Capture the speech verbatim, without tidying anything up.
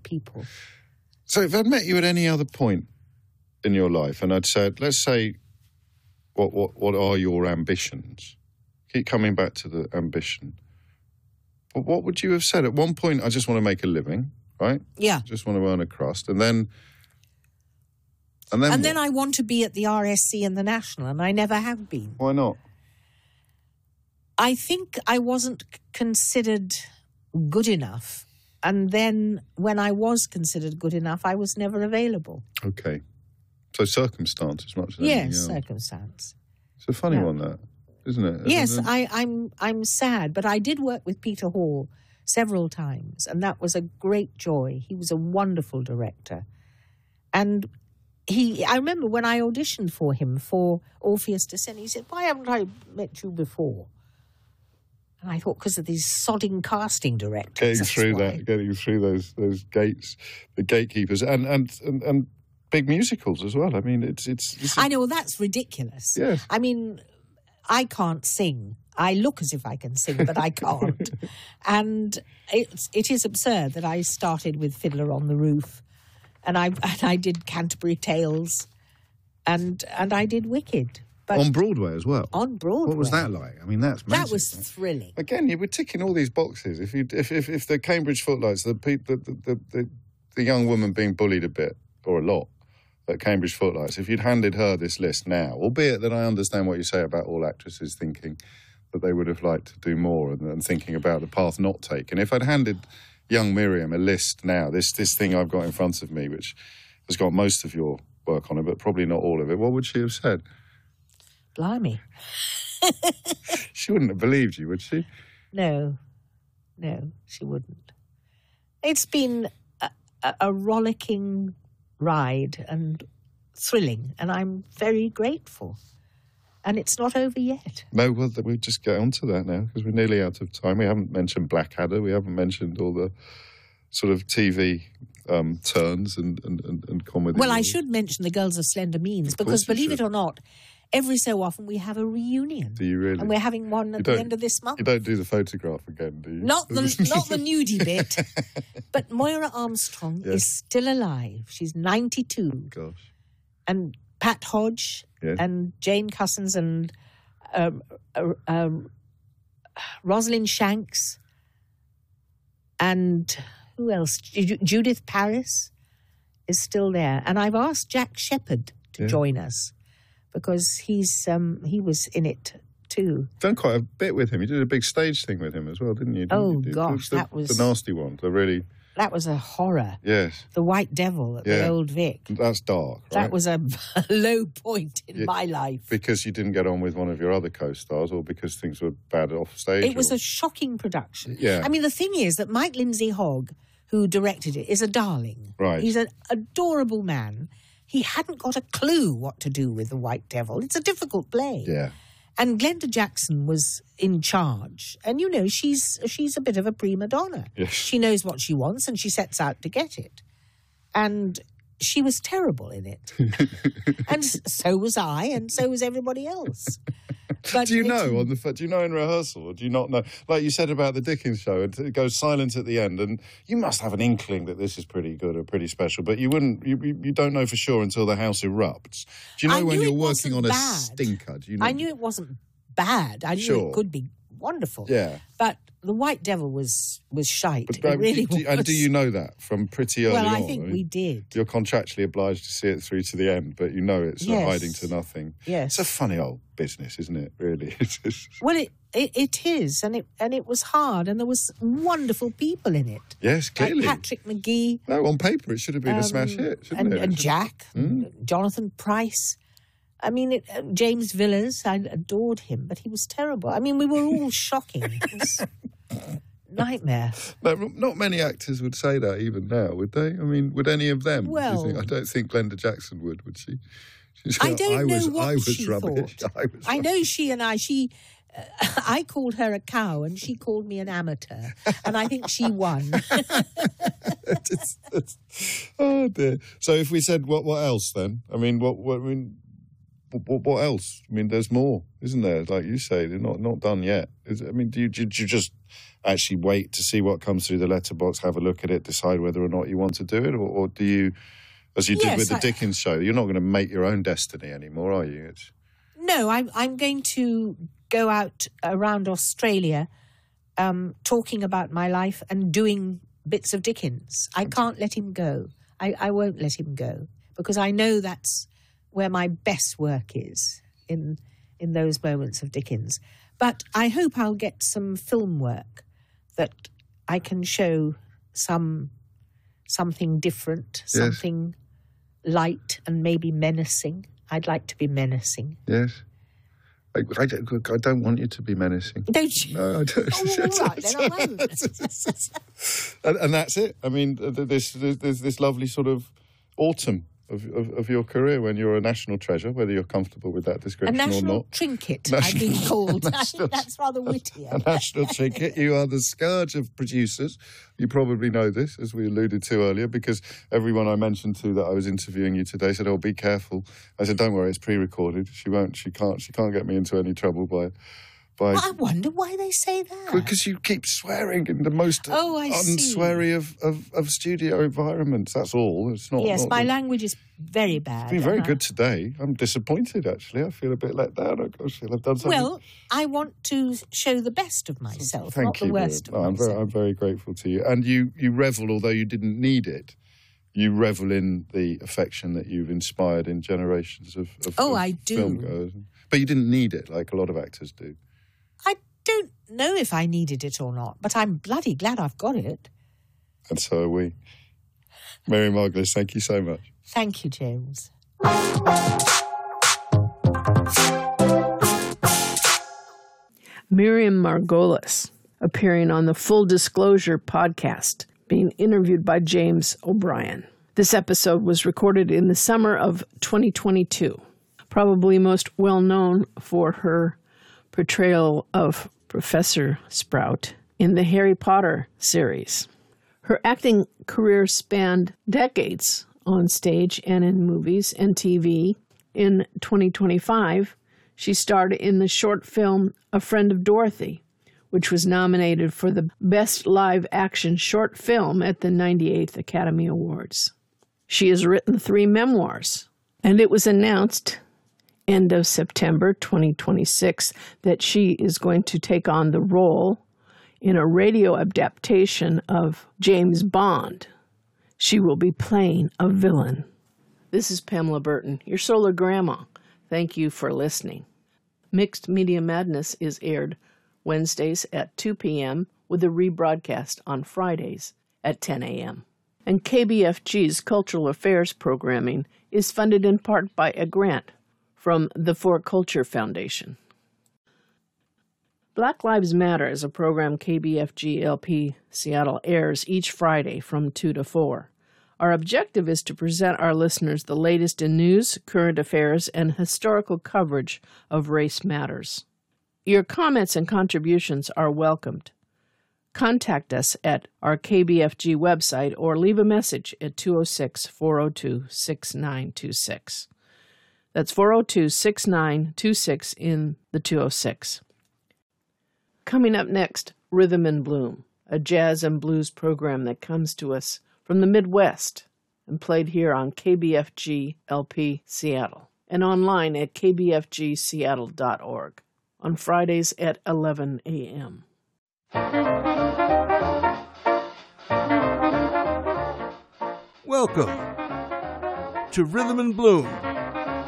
people. So if I'd met you at any other point in your life and I'd said, let's say, what what what are your ambitions? Keep coming back to the ambition. But what would you have said? At one point, I just want to make a living, right? Yeah. Just want to earn a crust. And then... And then And what? then I want to be at the R S C and the National, and I never have been. Why not? I think I wasn't c- considered good enough. And then when I was considered good enough, I was never available. Okay. So circumstance as much as anything Yes, else. circumstance. It's a funny Yeah. one, that, isn't it? Yes, Isn't it? I, I'm I'm sad, but I did work with Peter Hall several times, and that was a great joy. He was a wonderful director. And he, I remember when I auditioned for him for Orpheus Descent, he said, "Why haven't I met you before?" And I thought, because of these sodding casting directors. Getting that's through why. that, getting through those those gates, the gatekeepers, and and and, and big musicals as well. I mean, it's it's. it's I know, well, that's ridiculous. Yes. I mean, I can't sing. I look as if I can sing, but I can't. And it's, it is absurd that I started with Fiddler on the Roof, and I and I did Canterbury Tales, and and I did Wicked. But on Broadway as well. on Broadway. What was that like? I mean, that's That magic, was right? thrilling. Again, you were ticking all these boxes. If you if if, if the Cambridge Footlights, the, pe- the, the the the the young woman being bullied a bit or a lot at Cambridge Footlights, if you'd handed her this list now, albeit that I understand what you say about all actresses thinking that they would have liked to do more and, and thinking about the path not taken. If I'd handed young Miriam a list now, this this thing I've got in front of me, which has got most of your work on it, but probably not all of it, what would she have said? Blimey. She wouldn't have believed you, would she? No, no, she wouldn't. It's been a, a, a rollicking ride and thrilling, and I'm very grateful. And it's not over yet. No, well, we'll just get on to that now because we're nearly out of time. We haven't mentioned Blackadder. We haven't mentioned all the sort of T V um, turns and, and, and, and comedy. Well, I should mention The Girls of Slender Means, Of course because you believe should. it or not, every so often we have a reunion. Do you really? And we're having one You at the don't- end of this month. You don't do the photograph again, do you? Not the not the nudie bit. But Moira Armstrong Yes. is still alive. She's ninety-two. Gosh. And Pat Hodge Yes. and Jane Cussons and um, uh, um, Rosalind Shanks and who else? Ju- Judith Paris is still there. And I've asked Jack Shepherd to Yeah. join us because he's um, he was in it too. Done quite a bit with him. You did a big stage thing with him as well, didn't you? Didn't Oh, you? Did- gosh, the, that was- the nasty one. The really, That was a horror. yes. The White Devil at the Yeah. Old Vic. That's dark, right? That was a low point in Yeah. my life. Because you didn't get on with one of your other co-stars or because things were bad off stage? It was or- a shocking production. Yeah. I mean, the thing is that Mike Lindsay Hogg, who directed it, is a darling. Right. He's an adorable man. He hadn't got a clue what to do with The White Devil. It's a difficult play. Yeah. And Glenda Jackson was in charge. And, you know, she's she's a bit of a prima donna. Yes. She knows what she wants and she sets out to get it. And she was terrible in it. And s- so was I, and so was everybody else. But Do you it- know on the f- do you know in rehearsal, or do you not know? Like you said about the Dickens show, it, it goes silent at the end, and you must have an inkling that this is pretty good or pretty special, but you wouldn't, you, you you don't know for sure until the house erupts. Do you know I when knew you're it working wasn't on a bad. stinker? Do you know? I knew it wasn't bad. I knew Sure. it could be wonderful. Yeah. But The White Devil was was shite. But, it um, really do, do- was. and do you know that from pretty early Well, on? I think mean, we did. You're contractually obliged to see it through to the end, but you know it's not Yes. hiding to nothing. Yes. It's a funny old business, isn't it? Really. It's just- Well, it, it it is, and it and it was hard, and there was wonderful people in it. yes, Like clearly. Patrick McGee. No, on paper it should have been a smash um, hit, shouldn't and, it? and It's- Jack, Mm. Jonathan Price. I mean, it, uh, James Villas, I adored him, but he was terrible. I mean, we were all shocking. It was nightmare. No, not many actors would say that even now, would they? I mean, would any of them? do you Well- think? I don't think Glenda Jackson would, would she? She's I like, don't I know was, what I was she rubbish. thought. I, was I know she and I, she, uh, I called her a cow and she called me an amateur. And I think she won. It's- it's- oh dear. So if we said what, what else then? I mean, what? what I mean, what, what else? I mean, there's more, isn't there? Like you say, they're not, not done yet. Is, I mean, do you, do you just actually wait to see what comes through the letterbox, have a look at it, decide whether or not you want to do it? Or, or do you, as you did Yes, with the I, Dickens show, you're not going to make your own destiny anymore, are you? It's... No, I'm, I'm going to go out around Australia um, talking about my life and doing bits of Dickens. I can't let him go. I, I won't let him go because I know that's where my best work is, in in those moments of Dickens. But I hope I'll get some film work that I can show some something different, yes. something light and maybe menacing. I'd like to be menacing. Yes. I, I, don't, I don't want you to be menacing. Don't you? No, I don't. Oh, all right, then I won't. and, and that's it. I mean, there's, there's this lovely sort of autumn Of, of, of your career when you're a national treasure, whether you're comfortable with that A description national or not. trinket, National- I've been called. I national- think that's rather witty. A national trinket. You are the scourge of producers. You probably know this, as we alluded to earlier, because everyone I mentioned to that I was interviewing you today said, "Oh, be careful." I said, "Don't worry, it's pre-recorded. She won't. She can't. She can't get me into any trouble by." By, Well, I wonder why they say that. because you keep swearing in the most Oh, I see. unsweary of, of, of studio environments. That's all. It's not. Yes, not my the, language is very bad. It's been very and I- good today. I'm disappointed, actually. I feel a bit let down. I feel I've done something. Well, I want to show the best of myself, Thank not you. the worst Miriam. of No, I'm myself. very, I'm very grateful to you. And you, you revel, although you didn't need it, you revel in the affection that you've inspired in generations of, of, Oh, of I do. filmgoers. But you didn't need it, like a lot of actors do. I don't know if I needed it or not, but I'm bloody glad I've got it. And so are we. Miriam Margolis, thank you so much. Thank you, James. Miriam Margolis, appearing on the Full Disclosure podcast, being interviewed by James O'Brien. This episode was recorded in the summer of twenty twenty-two, probably most well known for her portrayal of Professor Sprout in the Harry Potter series. Her acting career spanned decades on stage and in movies and T V. In twenty twenty-five, she starred in the short film A Friend of Dorothy, which was nominated for the Best Live Action Short Film at the ninety-eighth Academy Awards. She has written three memoirs, and it was announced end of September twenty twenty-six that she is going to take on the role in a radio adaptation of James Bond. She will be playing a villain. This is Pamela Burton, your solar grandma. Thank you for listening. Mixed Media Madness is aired Wednesdays at two p.m. with a rebroadcast on Fridays at ten a.m. And K B F G's Cultural Affairs programming is funded in part by a grant from the For Culture Foundation. Black Lives Matter is a program K B F G L P Seattle airs each Friday from two to four. Our objective is to present our listeners the latest in news, current affairs, and historical coverage of race matters. Your comments and contributions are welcomed. Contact us at our K B F G website or leave a message at two oh six, four oh two, six nine two six. That's four oh two, six nine two six in the two oh six. Coming up next, Rhythm and Bloom, a jazz and blues program that comes to us from the Midwest and played here on K B F G L P Seattle and online at k b f g seattle dot org on Fridays at eleven a.m. Welcome to Rhythm and Bloom,